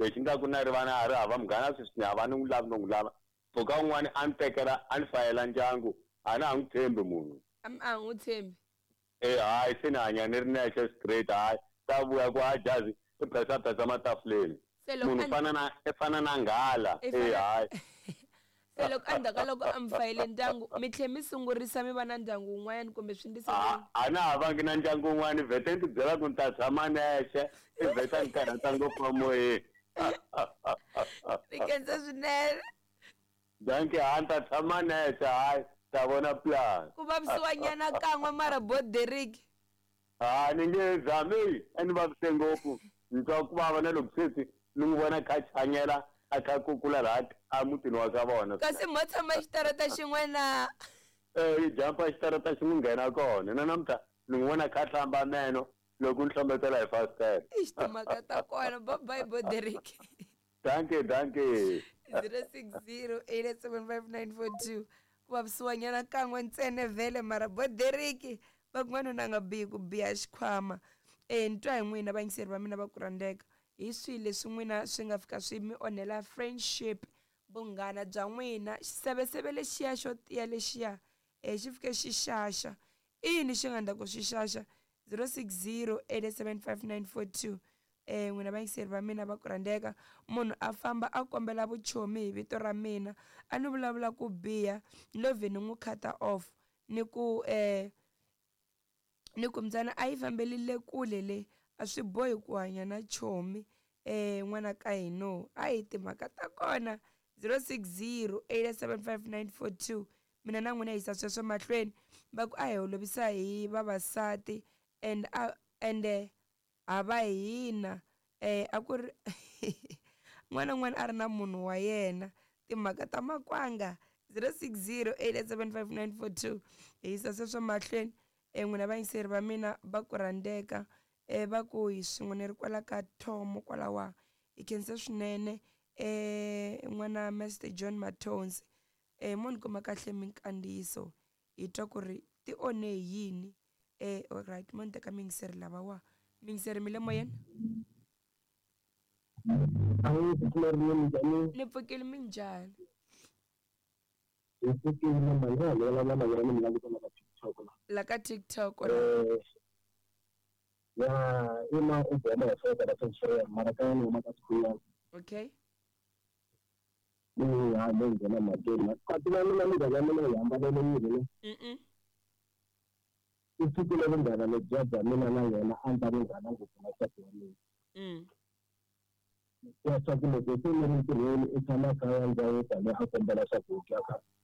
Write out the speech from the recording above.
lexi nga ku na ri vana a ri hava munghana sweswi ni hava ni n'wi lavi no n'wi lava pfuka un'wana a ni tekela a ni fayela ndyangu a na ha n'wi tshembi munhu a n'wi tshembi hayi se ni hanya ni ri nexe straight hayi ta vuya ku a jazi i phesa matafuleni munhu fana na nghala hayi se loko endzhaku loko a mi fayele ndyangu mi tlhe mi sungurisa mi va na ndyangu wun'wanyana kumbe swi ndlise a na havangi na ndyangu wun'wana vhete ni ti byela ku ni ta tshama nexe i vheta ni karhata ngopfu emoyeni ni khensa swinene danke ni ta tshama nexe hayi ta vona plan ku vavisiwanyana kan'we mara Derek ni nge zami a ni vavise ngopfu ni twa ku vava na loko sweswi ni n'wi vona kha chanyela a kha kukula laha a mutini wa ka vona kasi mo tshama xitarata xin'we na i jampa xitarata xi n'wi nghena kona na namuntlha ni n'wi vona kha hlamba meno loko ni hlambetela hi fasitere i xitimhaka ta kona bye Derek danke 060887592 ku vavisiwanyana kan'we ntsene vhele mara Derek va kun'wana nga bihi ku biha xikhwama ni twa hi n'wina vayingiseri va mina va ku rhandzeka hi swilo leswi n'wina swi nga fika swi mi onhela friendship vunghana bya n'wina xiseveseve lexiya xo tiya lexiya xi fike xi xaxa i yini xi nga endla ku xi xaxa 060887592 n'wina vayingiseri va mina va ku rhandzeka munhu a famba a kombela vuchomi hi vito ra mina a ni vulavula ku biha ni lo vhe ni n'wi cuta off ni ku mbyana a yi fambelile kule le a swi bohi ku hanya na chomi n'wana ka hino a hi timhaka ta kona 060887592 mina na n'wina yisa sweswo mahlweni va ku a hi holovisa hi vavasati ende a va hina a ku ri n'wana a ri na munhu wa yena timhaka ta makwanga 060887592 hi yisa sweswo mahlweni n'wina vayingiseri va mina va ku rhandzeka va ku hi swin'we ni ri kwala ka Thomo kwalawa hi khensa swinene n'wana Mr John Matonsi mo ni kuma kahle minkandziyiso hi twa ku ri ti one yini alright mo ni teka mingiseri lavawa mingiseri mi le moyeni ni pfukile mi njhani la ka TikTok ima ubona yasoka la senshaya mara kani umakasikhulana okay hayi ngena madeni kathina mina ngizakana ngihamba lelo isikule lendaba lejaja mina na yena andabengana ngokuna sadweni ya sakule ke mina ntirhweni i tshama kaya ndzayo tale a kombela swakudya ka